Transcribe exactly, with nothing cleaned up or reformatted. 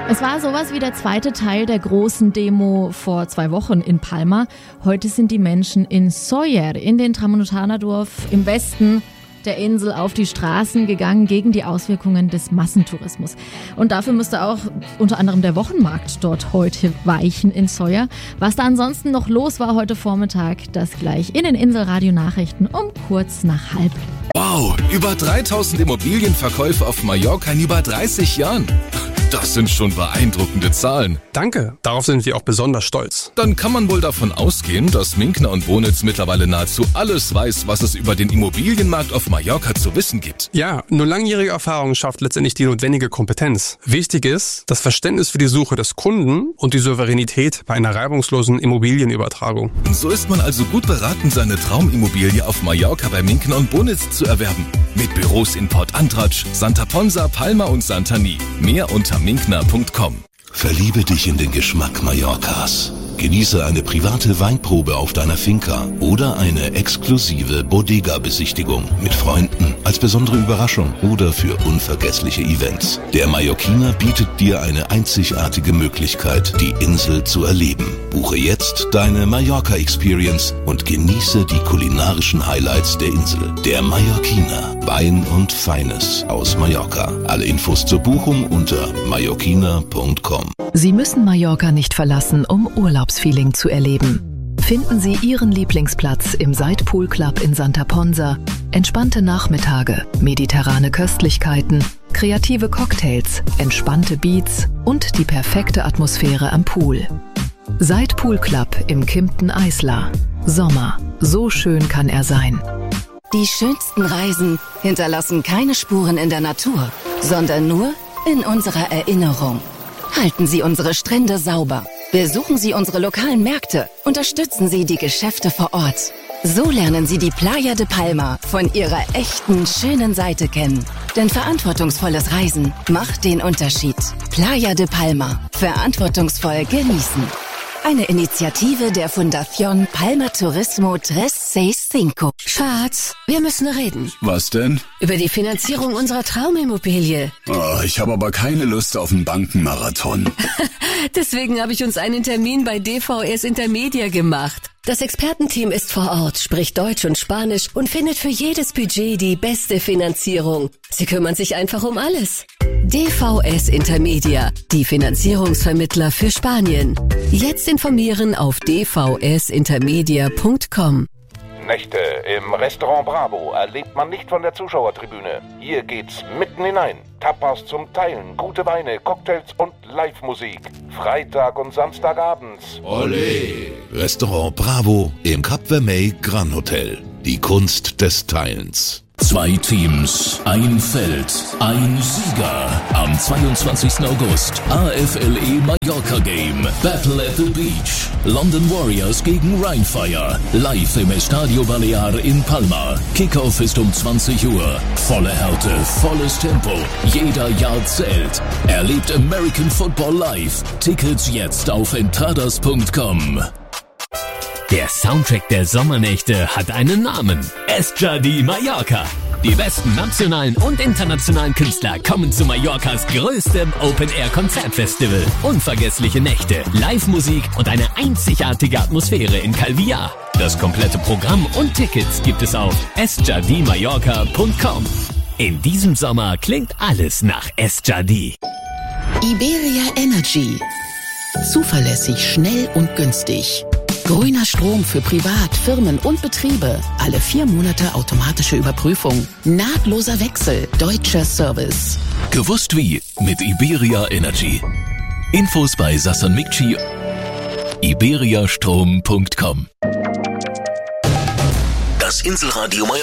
Es war sowas wie der zweite Teil der großen Demo vor zwei Wochen in Palma. Heute sind die Menschen in Sóller, in den Tramontana-Dorf im Westen der Insel, auf die Straßen gegangen gegen die Auswirkungen des Massentourismus. Und dafür musste auch unter anderem der Wochenmarkt dort heute weichen in Sóller. Was da ansonsten noch los war heute Vormittag, das gleich in den Inselradio-Nachrichten um kurz nach halb. Wow, über dreitausend Immobilienverkäufe auf Mallorca in über dreißig Jahren. Das sind schon beeindruckende Zahlen. Danke, darauf sind wir auch besonders stolz. Dann kann man wohl davon ausgehen, dass Minkner und Bonitz mittlerweile nahezu alles weiß, was es über den Immobilienmarkt auf Mallorca zu wissen gibt. Ja, nur langjährige Erfahrung schafft letztendlich die notwendige Kompetenz. Wichtig ist das Verständnis für die Suche des Kunden und die Souveränität bei einer reibungslosen Immobilienübertragung. So ist man also gut beraten, seine Traumimmobilie auf Mallorca bei Minkner und Bonitz zu erwerben. Mit Büros in Port Antratx, Santa Ponsa, Palma und Santani. Mehr unter minkner punkt com. Verliebe dich in den Geschmack Mallorcas. Genieße eine private Weinprobe auf deiner Finca oder eine exklusive Bodega-Besichtigung mit Freunden als besondere Überraschung oder für unvergessliche Events. Der Mallorquiner bietet dir eine einzigartige Möglichkeit, die Insel zu erleben. Buche jetzt deine Mallorca-Experience und genieße die kulinarischen Highlights der Insel. Der Mallorquiner. Wein und Feines aus Mallorca. Alle Infos zur Buchung unter mallorquiner punkt com. Sie müssen Mallorca nicht verlassen, um Urlaubsfeeling zu erleben. Finden Sie Ihren Lieblingsplatz im Side Pool Club in Santa Ponsa. Entspannte Nachmittage, mediterrane Köstlichkeiten, kreative Cocktails, entspannte Beats und die perfekte Atmosphäre am Pool. Side Pool Club im Kimpton Isla. Sommer, so schön kann er sein. Die schönsten Reisen hinterlassen keine Spuren in der Natur, sondern nur in unserer Erinnerung. Halten Sie unsere Strände sauber. Besuchen Sie unsere lokalen Märkte. Unterstützen Sie die Geschäfte vor Ort. So lernen Sie die Playa de Palma von ihrer echten, schönen Seite kennen. Denn verantwortungsvolles Reisen macht den Unterschied. Playa de Palma. Verantwortungsvoll genießen. Eine Initiative der Fundación Palma Turismo dreihundertfünfundsechzig. Schatz, wir müssen reden. Was denn? Über die Finanzierung unserer Traumimmobilie. Oh, ich habe aber keine Lust auf einen Bankenmarathon. Deswegen habe ich uns einen Termin bei D V S Intermedia gemacht. Das Expertenteam ist vor Ort, spricht Deutsch und Spanisch und findet für jedes Budget die beste Finanzierung. Sie kümmern sich einfach um alles. D V S Intermedia, die Finanzierungsvermittler für Spanien. Jetzt informieren auf d v s intermedia punkt com. Nächte im Restaurant Bravo erlebt man nicht von der Zuschauertribüne. Hier geht's mitten hinein. Tapas zum Teilen, gute Weine, Cocktails und Live-Musik. Freitag und Samstagabends. Olé! Restaurant Bravo im Cap Vermey Gran Hotel. Die Kunst des Teilens. Zwei Teams, ein Feld, ein Sieger. Am zweiundzwanzigsten August, A F L E Mallorca Game, Battle at the Beach. London Warriors gegen Rheinfire, live im Estadio Balear in Palma. Kickoff ist um zwanzig Uhr. Volle Härte, volles Tempo, jeder Yard zählt. Erlebt American Football live. Tickets jetzt auf entradas punkt com. Der Soundtrack der Sommernächte hat einen Namen. Esjadi Mallorca. Die besten nationalen und internationalen Künstler kommen zu Mallorcas größtem Open-Air-Konzertfestival. Unvergessliche Nächte, Live-Musik und eine einzigartige Atmosphäre in Calvillar. Das komplette Programm und Tickets gibt es auf esjadi mallorca punkt com. In diesem Sommer klingt alles nach Esjadi. Iberia Energy. Zuverlässig, schnell und günstig. Grüner Strom für Privat, Firmen und Betriebe. Alle vier Monate automatische Überprüfung. Nahtloser Wechsel. Deutscher Service. Gewusst wie mit Iberia Energy. Infos bei Sassan Mikci. iberiastrom punkt com. Das Inselradio